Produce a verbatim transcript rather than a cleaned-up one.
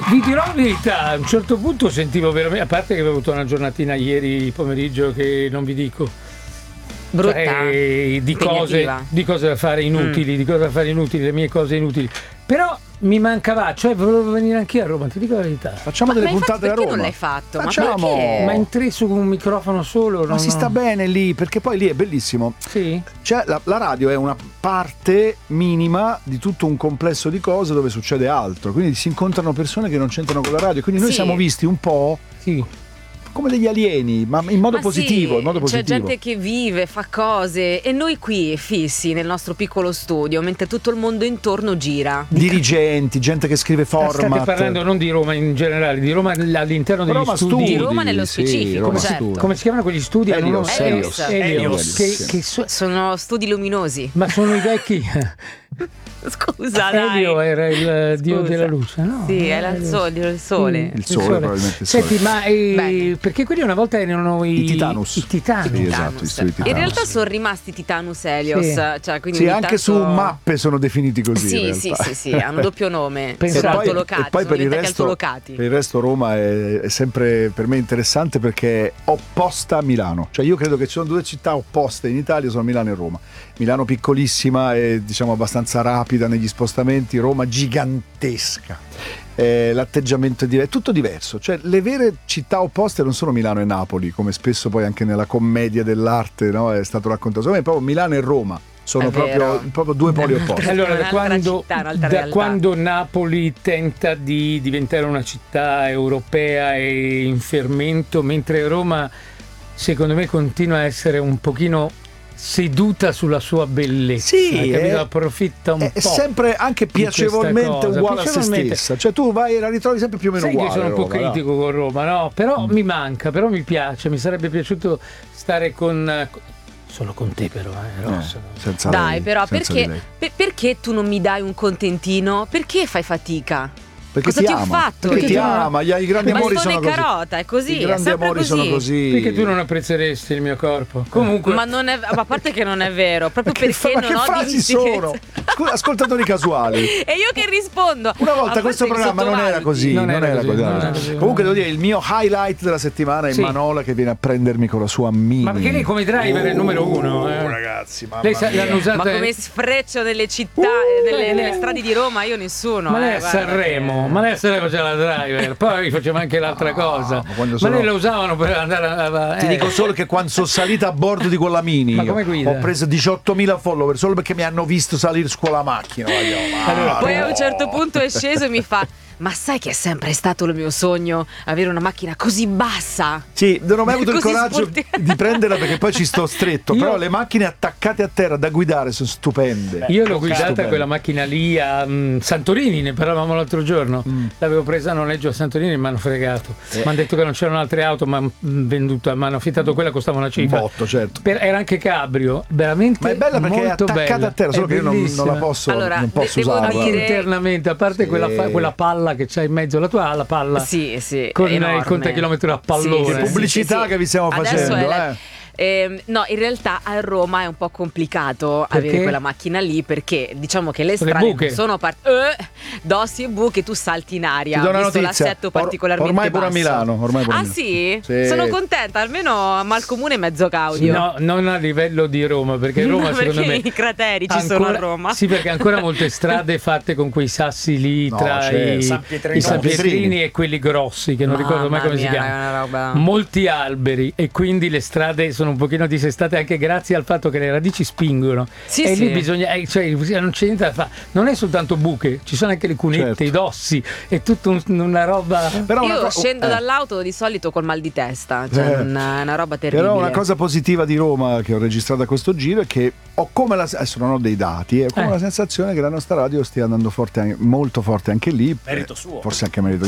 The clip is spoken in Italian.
vi dirò la verità, a un certo punto sentivo veramente, a parte che avevo avuto una giornatina ieri pomeriggio che non vi dico, brutta, cioè, di cose di cose da fare inutili, mm. di cose da fare inutili, le mie cose inutili. Però mi mancava, cioè volevo venire anche a Roma, ti dico la verità. Facciamo ma delle ma puntate a Roma. Perché non l'hai fatto? Facciamo. Ma, ma in tre su un microfono solo. Ma non... si sta bene lì, perché poi lì è bellissimo. Sì. Cioè la, la radio è una parte minima di tutto un complesso di cose dove succede altro. Quindi si incontrano persone che non c'entrano con la radio. Quindi noi sì. siamo visti un po'. Sì. Come degli alieni, ma in modo ma positivo, sì, in modo positivo. C'è gente che vive, fa cose e noi qui fissi nel nostro piccolo studio, mentre tutto il mondo intorno gira. Dirigenti, gente che scrive format. State parlando non di Roma in generale, di Roma all'interno degli Roma studi. studi. Di Roma nello specifico, sì, Roma certo. studi. Come si chiamano quegli studi? Helios, Helios. Helios. Che, Helios. che so- Sono studi luminosi. ma sono i vecchi. Scusa, dai. Elio era il Scusa. dio della luce, no? Sì, era il sole, il sole. Il sole, probabilmente il sole. Senti, ma eh, Bene. perché quelli una volta erano i, I Titanus. I Titanus. Sì, esatto, i studi Titanus. In realtà sono rimasti Titanus Helios, Sì. cioè, quindi Sì, ogni anche tanto... su mappe sono definiti così. in Sì, sì, realtà. sì, sì, hanno doppio nome. Pensate. Sono E poi, altolocati, e poi sono per, il diventati resto, altolocati. per il resto Roma è, è sempre per me interessante perché è opposta a Milano. Cioè io credo che ci sono due città opposte in Italia, sono Milano e Roma. Milano piccolissima e diciamo abbastanza rapida negli spostamenti, Roma gigantesca. Eh, l'atteggiamento è, di- è tutto diverso, cioè le vere città opposte non sono Milano e Napoli, come spesso poi anche nella commedia dell'arte, no? È stato raccontato, secondo me proprio Milano e Roma sono È vero. proprio, proprio due poli opposti. Allora, da Un'altra quando, città, un'altra da realtà. quando Napoli tenta di diventare una città europea e in fermento, mentre Roma, secondo me, continua a essere un pochino seduta sulla sua bellezza, Sì, capito? è- approfitta un È po'. sempre anche di questa piacevolmente cosa. uguale a se Piacevolmente. stessa, cioè tu vai e la ritrovi sempre più o meno Sai che uguale. sono un po' Roma, no? critico con Roma, no? Però mi manca, però mi piace, mi sarebbe piaciuto stare con... Solo con te però, eh, Rosso. Eh, senza Dai, lei, però, senza perché, di lei. per- perché tu non mi dai un contentino? Perché fai fatica? Perché Cosa ti ti ho ama, fatto? perché Perché ti tu non- ama, gli i grandi amori Bastone sono e così. carota, è così, I è grandi sempre amori così. sono così. Perché tu non apprezzeresti il mio corpo. Comunque, Ma non è, ma a parte che non è vero, proprio Ma che, perché fa- ma non che ho frasi dimestichezza. sono? Scusa, ascoltatori casuali. E io che rispondo? Una volta A questo parte che programma non era sottovaluti. così, Non non, era era così, così. non no. era così. Comunque devo dire, il mio highlight della settimana è Sì. Manola che viene a prendermi con la sua mini. ma perché lei come driver è il numero uno? Eh? Oh, ragazzi, mamma Lei sa- mia. l'hanno usata. Ma come sfreccio nelle città, Uh, nelle, lei- nelle strade di Roma, io nessuno. Ma lei eh, a guarda Sanremo, che- ma lei a Sanremo c'è la driver, poi faceva anche l'altra cosa. ma quando Ma sono- lei la usavano per andare a. Ti eh. dico solo che quando sono salita a bordo di quella mini Ma come guida? ho preso diciottomila follower solo perché mi hanno visto salire su quella macchina. voglio- ma Allora, Poi a no. un certo punto è sceso e mi fa: ma sai che è sempre stato il mio sogno avere una macchina così bassa? Sì, non ho mai avuto il Così coraggio sportiva. di prenderla perché poi ci sto stretto. Io- Però le macchine attaccate a terra da guidare sono stupende. Io l'ho guidata Stupende. quella macchina lì a mm, Santorini, ne parlavamo l'altro giorno. Mm. L'avevo presa a noleggio a Santorini e mi hanno fregato. Mi hanno detto che non c'erano altre auto, ma mi hanno affittato quella, costava una Un cifra. botto, certo. Per- era anche cabrio, veramente Ma è bella perché è molto attaccata bella. a terra, solo È che io non, non bellissima. la posso, Allora, non posso de- devo usarla. dire- Internamente, a parte Sì. quella, fa- quella palla che c'è in mezzo, la tua ha la palla Sì, sì. con enorme. il contachilometro a pallone. Sì, sì, Che sì, pubblicità sì, sì. che vi stiamo Adesso facendo, è la- eh. Ehm, no, in realtà a Roma è un po' complicato Perché? avere quella macchina lì perché diciamo che le Sono le strade buche. non sono part- eh, dossi e buche, tu salti in aria. Ti do una visto notizia. l'assetto Or- particolarmente ormai pure a basso. Milano, ormai pure a Ah Milano. sì? Sì. Sono contenta, almeno Malcomune è mezzo Gaudio. No, non a livello di Roma, perché Roma No, secondo perché me i crateri ci sono a ancora- Roma. Sì, perché ancora molte strade fatte con quei sassi lì No, tra c'è i, San i Pietrini. San San Pietrini. Pietrini e quelli grossi, che non ricordo mai Mamma come si mia, chiamano. è una roba- Molti alberi e quindi le strade sono un pochino dissestate anche grazie al fatto che le radici spingono. Sì, e sì. lì bisogna, eh, cioè non c'è niente da fare. Non è soltanto buche, ci sono anche le cunette, Certo. i dossi, è tutta un- una roba. Però una Io co- scendo eh. dall'auto di solito col mal di testa, cioè Eh. una, una roba terribile. Però una cosa positiva di Roma che ho registrato a questo giro è che ho come la adesso non ho dei dati, ho come Eh. la sensazione che la nostra radio stia andando forte, anche- molto forte anche lì. Merito suo. Forse anche merito